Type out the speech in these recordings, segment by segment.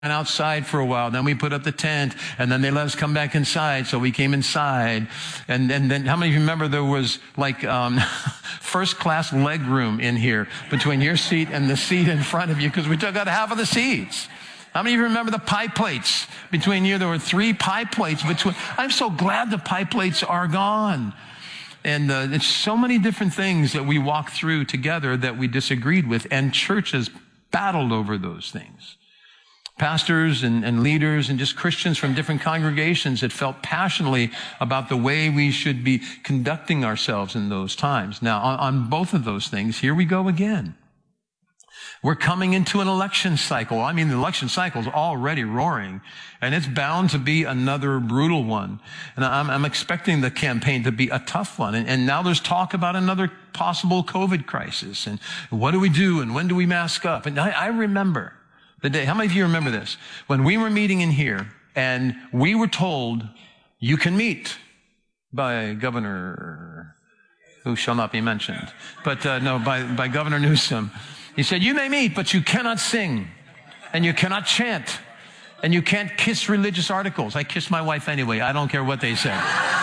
outside for a while. Then we put up the tent, and then they let us come back inside. So we came inside. And then how many of you remember there was like first class leg room in here between your seat and the seat in front of you, because we took out half of the seats. How many of you remember the pie plates between you? There were 3 pie plates between. I'm so glad the pie plates are gone. And it's so many different things that we walked through together that we disagreed with, and churches battled over those things. Pastors and leaders and just Christians from different congregations that felt passionately about the way we should be conducting ourselves in those times. Now, on both of those things, here we go again. We're coming into an election cycle. I mean, the election cycle is already roaring, and it's bound to be another brutal one. And I'm expecting the campaign to be a tough one. And now there's talk about another possible COVID crisis. And what do we do? And when do we mask up? And I remember the day. How many of you remember this? When we were meeting in here, and we were told, you can meet, by Governor, who shall not be mentioned, but by Governor Newsom. He said, you may meet, but you cannot sing, and you cannot chant, and you can't kiss religious articles. I kiss my wife anyway. I don't care what they say.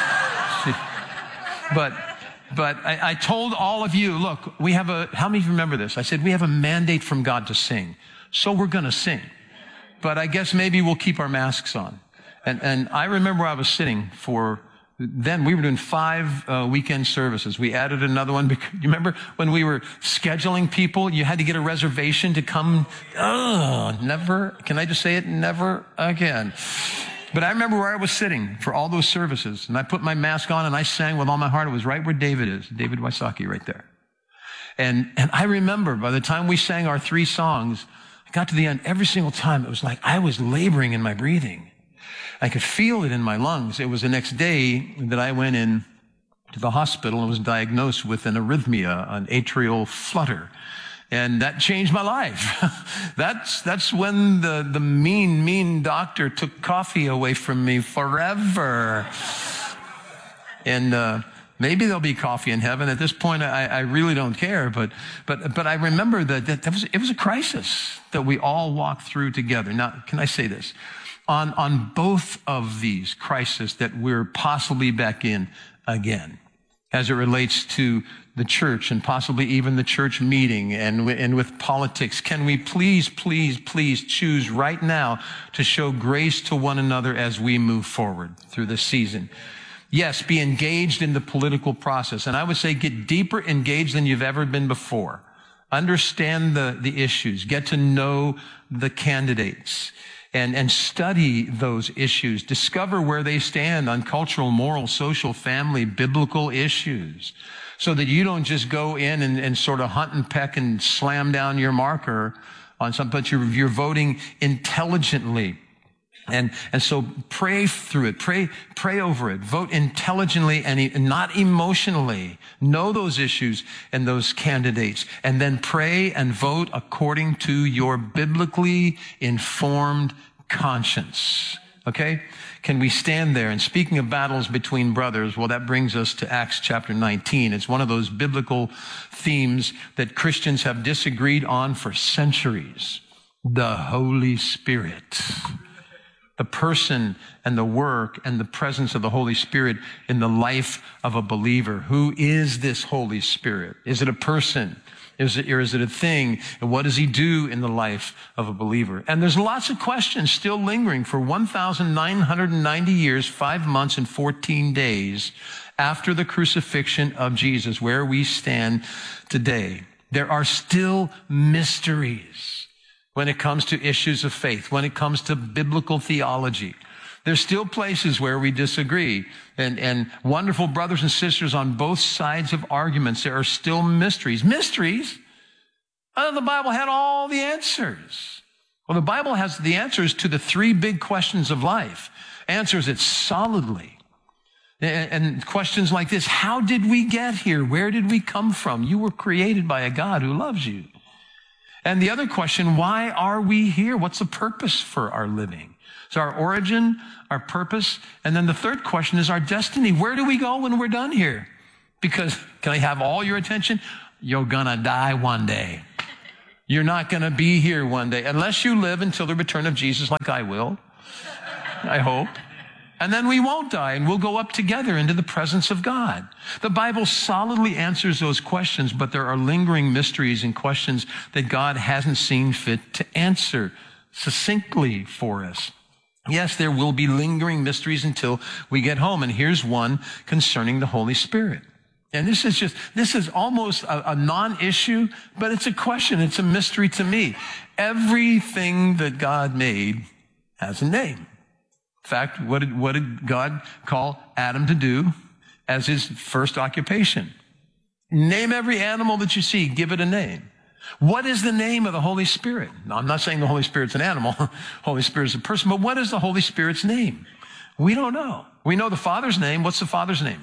But I told all of you, look, how many of you remember this? I said, we have a mandate from God to sing. So we're going to sing. But I guess maybe we'll keep our masks on. And I remember I was sitting then we were doing 5 weekend services. We added another one. You remember when we were scheduling people, you had to get a reservation to come? Never, can I just say it? Never again. But I remember where I was sitting for all those services, and I put my mask on and I sang with all my heart. It was right where David is, David Wysocki right there. And I remember by the time we sang our 3 songs, I got to the end, every single time it was like I was laboring in my breathing. I could feel it in my lungs. It was the next day that I went in to the hospital and was diagnosed with an arrhythmia, an atrial flutter. And that changed my life. That's when the mean doctor took coffee away from me forever. And maybe there'll be coffee in heaven. At this point, I really don't care. But I remember that it was a crisis that we all walked through together. Now, can I say this? On both of these crises that we're possibly back in again, as it relates to the church and possibly even the church meeting and with politics, can we please choose right now to show grace to one another as we move forward through this season? Yes, be engaged in the political process. And I would say get deeper engaged than you've ever been before. Understand the issues. Get to know the candidates. And study those issues. Discover where they stand on cultural, moral, social, family, biblical issues, so that you don't just go in and sort of hunt and peck and slam down your marker on something, but you're voting intelligently. And so pray through it. Pray over it. Vote intelligently and not emotionally. Know those issues and those candidates. And then pray and vote according to your biblically informed conscience. Okay? Can we stand there? And speaking of battles between brothers, well, that brings us to Acts chapter 19. It's one of those biblical themes that Christians have disagreed on for centuries. The Holy Spirit. The person and the work and the presence of the Holy Spirit in the life of a believer. Who is this Holy Spirit? Is it a person? Is it a thing? And what does he do in the life of a believer? And there's lots of questions still lingering for 1,990 years, 5 months, and 14 days after the crucifixion of Jesus, where we stand today. There are still mysteries when it comes to issues of faith, when it comes to biblical theology. There's still places where we disagree. And wonderful brothers and sisters on both sides of arguments, there are still mysteries. Mysteries? I thought the Bible had all the answers. Well, the Bible has the answers to the 3 big questions of life. Answers it solidly. And questions like this: how did we get here? Where did we come from? You were created by a God who loves you. And the other question, why are we here? What's the purpose for our living? So our origin, our purpose, and then the third question is our destiny. Where do we go when we're done here? Because, can I have all your attention? You're gonna die one day. You're not going to be here one day unless you live until the return of Jesus like I will, I hope. And then we won't die, and we'll go up together into the presence of God. The Bible solidly answers those questions, but there are lingering mysteries and questions that God hasn't seen fit to answer succinctly for us. Yes, there will be lingering mysteries until we get home. And here's one concerning the Holy Spirit. And this is almost a non-issue, but it's a question. It's a mystery to me. Everything that God made has a name. In fact, what did God call Adam to do as his first occupation? Name every animal that you see, give it a name. What is the name of the Holy Spirit? Now, I'm not saying the Holy Spirit's an animal. Holy Spirit's a person, but what is the Holy Spirit's name? We don't know. We know the Father's name. What's the Father's name?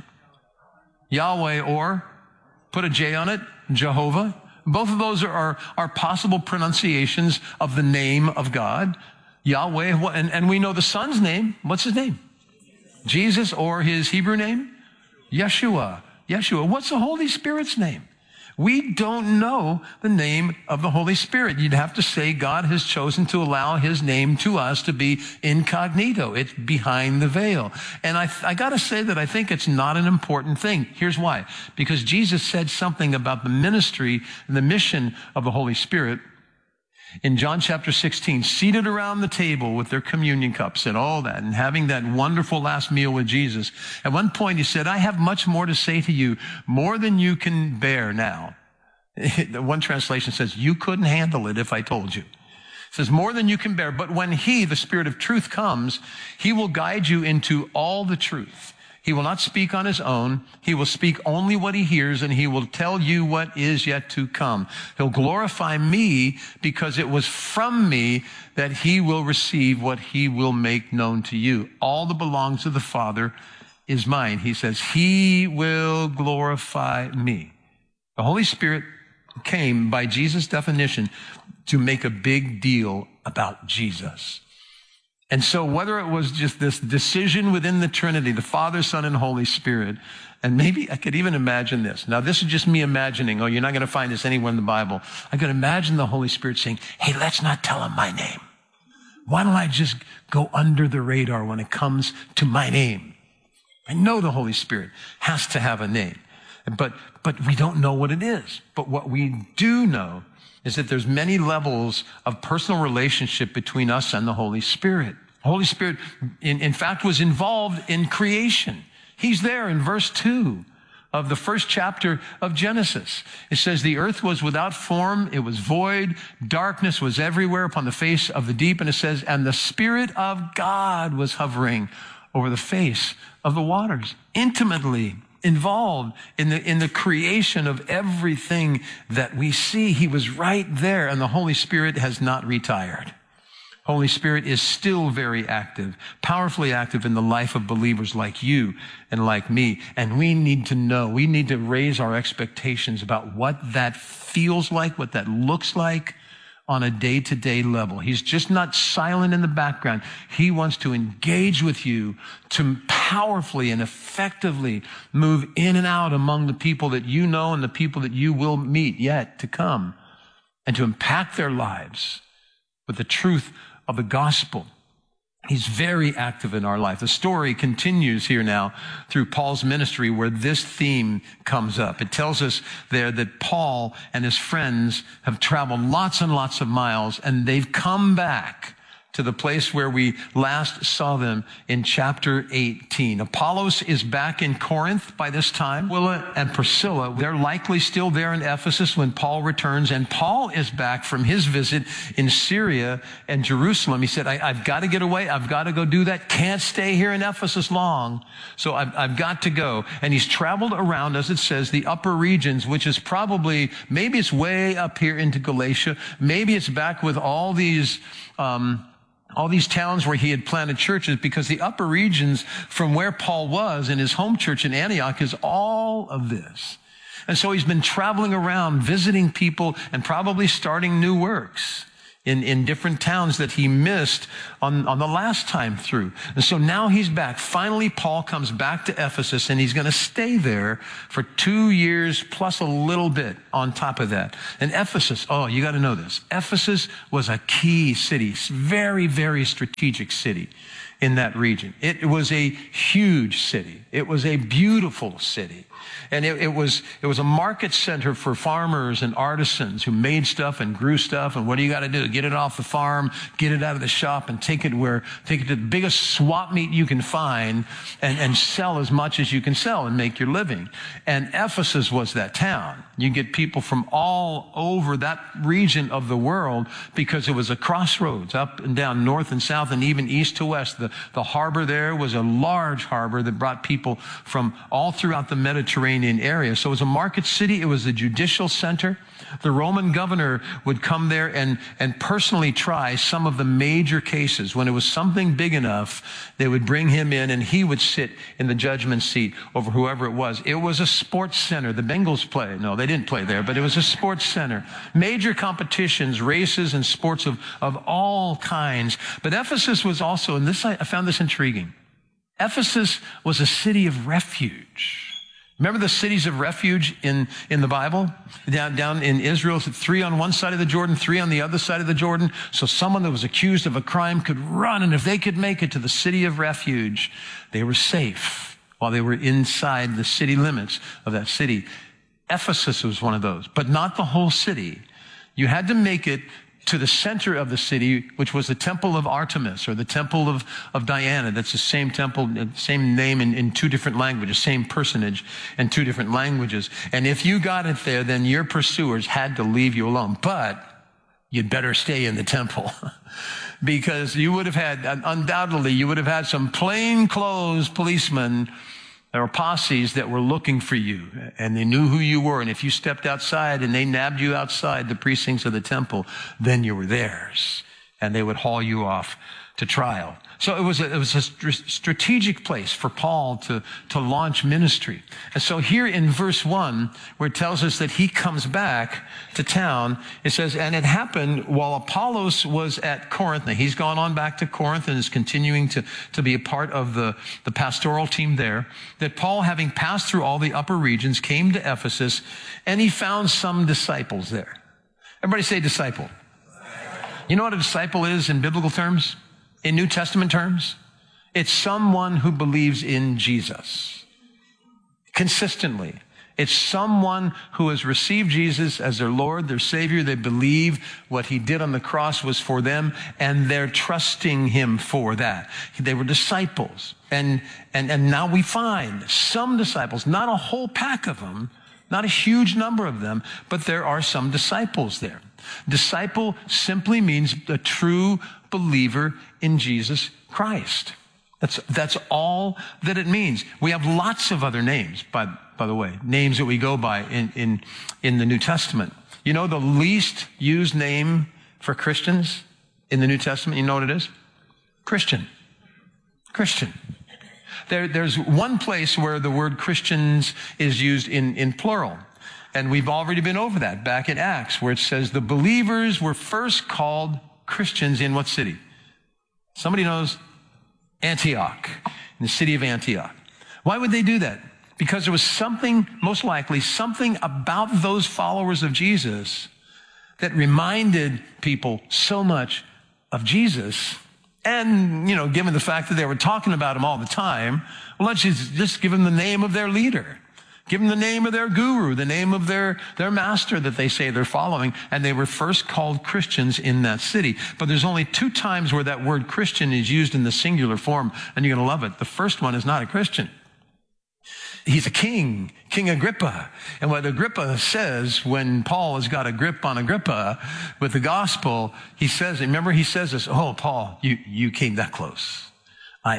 Yahweh, or put a J on it, Jehovah. Both of those are possible pronunciations of the name of God. Yahweh, and we know the Son's name. What's his name? Jesus, or his Hebrew name? Yeshua. Yeshua. What's the Holy Spirit's name? We don't know the name of the Holy Spirit. You'd have to say God has chosen to allow his name to us to be incognito. It's behind the veil. And I got to say that I think it's not an important thing. Here's why. Because Jesus said something about the ministry and the mission of the Holy Spirit in John chapter 16, seated around the table with their communion cups and all that, and having that wonderful last meal with Jesus. At one point he said, I have much more to say to you, more than you can bear now. One translation says, you couldn't handle it if I told you. It says, more than you can bear. But when he, the Spirit of truth, comes, he will guide you into all the truth. He will not speak on his own. He will speak only what he hears, and he will tell you what is yet to come. He'll glorify me because it was from me that he will receive what he will make known to you. All that belongs to the Father is mine. He says, he will glorify me. The Holy Spirit came, by Jesus' definition, to make a big deal about Jesus. And so whether it was just this decision within the Trinity, the Father, Son, and Holy Spirit, and maybe I could even imagine this. Now, this is just me imagining. Oh, you're not going to find this anywhere in the Bible. I could imagine the Holy Spirit saying, hey, let's not tell him my name. Why don't I just go under the radar when it comes to my name? I know the Holy Spirit has to have a name, but we don't know what it is. But what we do know is that there's many levels of personal relationship between us and the Holy Spirit. The Holy Spirit, in fact, was involved in creation. He's there in verse 2 of the first chapter of Genesis. It says, the earth was without form, it was void, darkness was everywhere upon the face of the deep. And it says, and the Spirit of God was hovering over the face of the waters, intimately involved in the creation of everything that we see. He was right there, and the Holy Spirit has not retired. Holy Spirit is still very active, powerfully active in the life of believers like you and like me. And we need to know, we need to raise our expectations about what that feels like, what that looks like on a day-to-day level. He's just not silent in the background. He wants to engage with you to powerfully and effectively move in and out among the people that you know and the people that you will meet yet to come, and to impact their lives with the truth of the gospel. He's very active in our life. The story continues here now through Paul's ministry, where this theme comes up. It tells us there that Paul and his friends have traveled lots and lots of miles, and they've come back to the place where we last saw them in chapter 18. Apollos is back in Corinth by this time. Aquila and Priscilla, they're likely still there in Ephesus when Paul returns. And Paul is back from his visit in Syria and Jerusalem. He said, I've got to get away. I've got to go do that. Can't stay here in Ephesus long. So I've got to go. And he's traveled around, as it says, the upper regions, which is probably, maybe it's way up here into Galatia. Maybe it's back with all these towns where he had planted churches, because the upper regions from where Paul was in his home church in Antioch is all of this. And so he's been traveling around, visiting people, and probably starting new works in different towns that he missed on the last time through. And so now he's back. Finally, Paul comes back to Ephesus, and he's going to stay there for 2 years plus a little bit on top of that. And Ephesus, oh, you got to know this. Ephesus was a key city, very, very strategic city in that region. It was a huge city. It was a beautiful city. And it was a market center for farmers and artisans who made stuff and grew stuff. And what do you got to do? Get it off the farm, get it out of the shop, and take it to the biggest swap meet you can find and sell as much as you can sell and make your living. And Ephesus was that town. You get people from all over that region of the world because it was a crossroads up and down, north and south, and even east to west. The harbor there was a large harbor that brought people from all throughout the Mediterranean area. So it was a market city. It was a judicial center. The Roman governor would come there and personally try some of the major cases. When it was something big enough, they would bring him in, and he would sit in the judgment seat over whoever it was. It was a sports center. The Bengals play. No, they didn't play there, but it was a sports center. Major competitions, races, and sports of all kinds. But Ephesus was also, and I found this intriguing, Ephesus was a city of refuge. Remember the cities of refuge in the Bible? Down in Israel, 3 on one side of the Jordan, 3 on the other side of the Jordan. So someone that was accused of a crime could run, and if they could make it to the city of refuge, they were safe while they were inside the city limits of that city. Ephesus was one of those, but not the whole city. You had to make it to the center of the city, which was the temple of Artemis, or the temple of Diana. That's the same temple, same name in 2 different languages, same personage in 2 different languages. And if you got it there, then your pursuers had to leave you alone. But you'd better stay in the temple because you would have had, undoubtedly, you would have had some plainclothes policemen or posses that were looking for you, and they knew who you were. And if you stepped outside and they nabbed you outside the precincts of the temple, then you were theirs, and they would haul you off to trial. So it was a strategic place for Paul to launch ministry. And so here in verse 1, where it tells us that he comes back to town, it says, and it happened while Apollos was at Corinth. Now, he's gone on back to Corinth and is continuing to be a part of the pastoral team there, that Paul, having passed through all the upper regions, came to Ephesus, and he found some disciples there. Everybody say disciple. You know what a disciple is in biblical terms? In New Testament terms, it's someone who believes in Jesus consistently. It's someone who has received Jesus as their Lord, their Savior. They believe what he did on the cross was for them, and they're trusting him for that. They were disciples. And now we find some disciples, not a whole pack of them, not a huge number of them, but there are some disciples there. Disciple simply means a true believer in Jesus Christ. That's all that it means. We have lots of other names, by the way, names that we go by in the New Testament. You know the least used name for Christians in the New Testament? You know what it is? Christian. Christian. There's one place where the word Christians is used in plural. And we've already been over that back in Acts, where it says the believers were first called Christians in what city? Somebody knows? Antioch, in the city of Antioch. Why would they do that? Because there was something, most likely, something about those followers of Jesus that reminded people so much of Jesus. And, given the fact that they were talking about him all the time, well, let's just give them the name of their leader. Give them the name of their guru, the name of their master that they say they're following. And they were first called Christians in that city. But there's only 2 times where that word Christian is used in the singular form, and you're going to love it. The first one is not a Christian. He's a king, King Agrippa. And what Agrippa says when Paul has got a grip on Agrippa with the gospel, he says this, oh, Paul, you came that close. I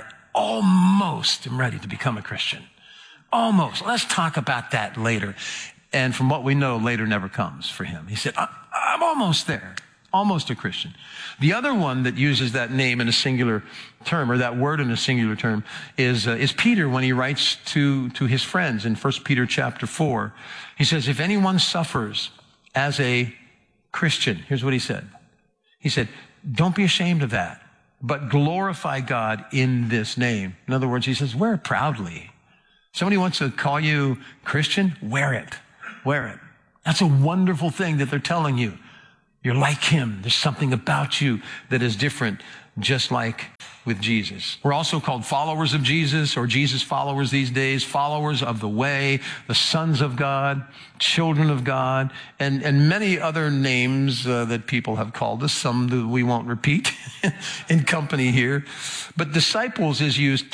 almost am ready to become a Christian. Almost. Let's talk about that later. And from what we know, later never comes for him. He said, I'm almost there. Almost a Christian. The other one that uses that name in a singular term, or that word in a singular term, is Peter when he writes to his friends in 1 Peter chapter 4. He says, if anyone suffers as a Christian, here's what he said. He said, don't be ashamed of that, but glorify God in this name. In other words, he says, wear it proudly. Somebody wants to call you Christian, wear it. Wear it. That's a wonderful thing that they're telling you. You're like him. There's something about you that is different, just like with Jesus. We're also called followers of Jesus, or Jesus followers these days, followers of the way, the sons of God, children of God, and many other names that people have called us, some that we won't repeat in company here. But disciples is used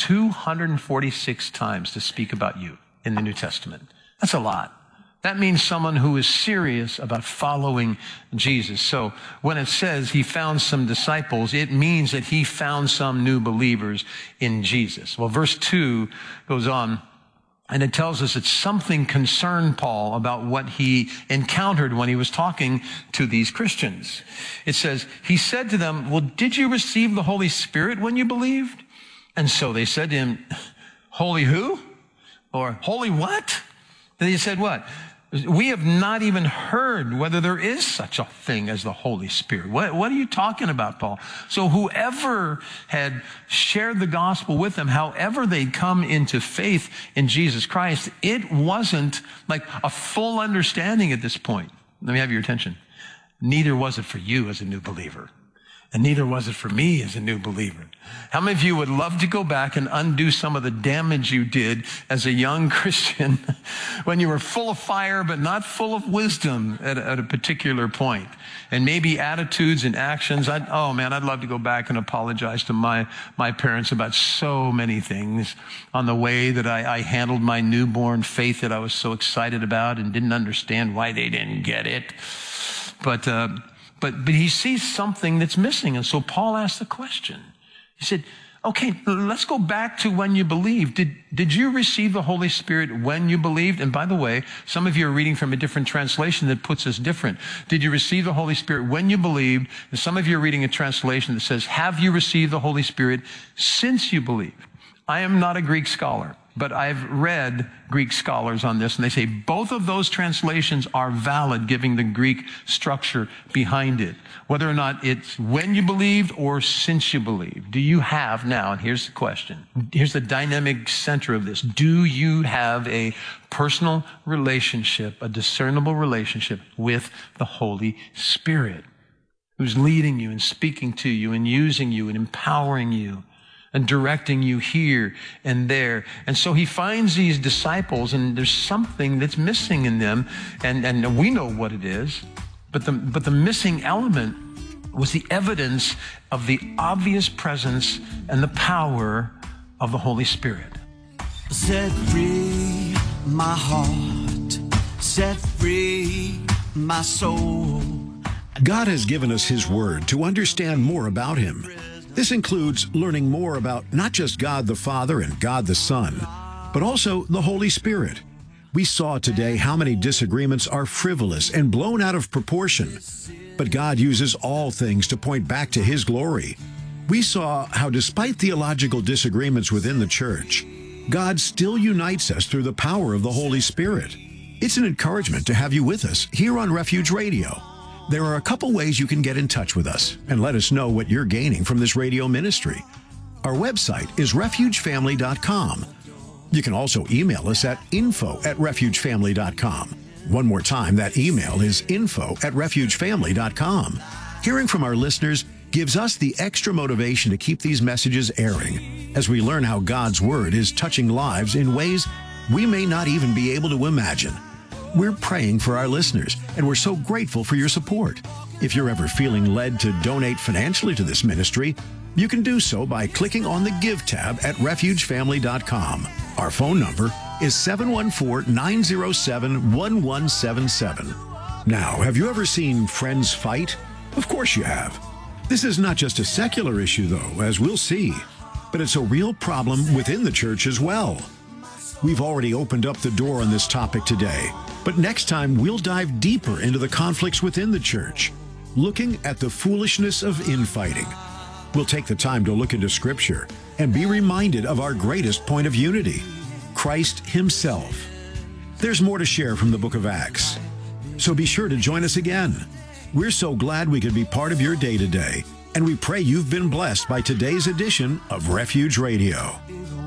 246 times to speak about you in the New Testament. That's a lot. That means someone who is serious about following Jesus. So when it says he found some disciples, it means that he found some new believers in Jesus. Well, verse 2 goes on, and it tells us that something concerned Paul about what he encountered when he was talking to these Christians. It says, he said to them, well, did you receive the Holy Spirit when you believed? And so they said to him, holy who? Or holy what? And he said what? We have not even heard whether there is such a thing as the Holy Spirit. What are you talking about, Paul? So whoever had shared the gospel with them, however they'd come into faith in Jesus Christ, it wasn't like a full understanding at this point. Let me have your attention. Neither was it for you as a new believer. And neither was it for me as a new believer. How many of you would love to go back and undo some of the damage you did as a young Christian when you were full of fire but not full of wisdom at a particular point? And maybe attitudes and actions. I'd love to go back and apologize to my parents about so many things on the way that I handled my newborn faith that I was so excited about and didn't understand why they didn't get it. But he sees something that's missing. And so Paul asked the question. He said, okay, let's go back to when you believed. Did you receive the Holy Spirit when you believed? And by the way, some of you are reading from a different translation that puts us different. Did you receive the Holy Spirit when you believed? And some of you are reading a translation that says, have you received the Holy Spirit since you believed? I am not a Greek scholar, but I've read Greek scholars on this, and they say both of those translations are valid, giving the Greek structure behind it. Whether or not it's when you believed or since you believed. Do you have now, and here's the question, here's the dynamic center of this, do you have a personal relationship, a discernible relationship with the Holy Spirit, who's leading you and speaking to you and using you and empowering you and directing you here and there? And so he finds these disciples, and there's something that's missing in them, and we know what it is, but the missing element was the evidence of the obvious presence and the power of the Holy Spirit. Set free my heart, set free my soul. God has given us His Word to understand more about Him. This includes learning more about not just God the Father and God the Son, but also the Holy Spirit. We saw today how many disagreements are frivolous and blown out of proportion, but God uses all things to point back to His glory. We saw how despite theological disagreements within the church, God still unites us through the power of the Holy Spirit. It's an encouragement to have you with us here on Refuge Radio. There are a couple ways you can get in touch with us and let us know what you're gaining from this radio ministry. Our website is refugefamily.com. You can also email us at info@refugefamily.com. One more time, that email is info@refugefamily.com. Hearing from our listeners gives us the extra motivation to keep these messages airing as we learn how God's Word is touching lives in ways we may not even be able to imagine. We're praying for our listeners, and we're so grateful for your support. If you're ever feeling led to donate financially to this ministry, you can do so by clicking on the Give tab at refugefamily.com. Our phone number is 714-907-1177. Now, have you ever seen friends fight? Of course you have. This is not just a secular issue, though, as we'll see, but it's a real problem within the church as well. We've already opened up the door on this topic today, but next time we'll dive deeper into the conflicts within the church, looking at the foolishness of infighting. We'll take the time to look into Scripture and be reminded of our greatest point of unity, Christ Himself. There's more to share from the book of Acts, so be sure to join us again. We're so glad we could be part of your day today, and we pray you've been blessed by today's edition of Refuge Radio.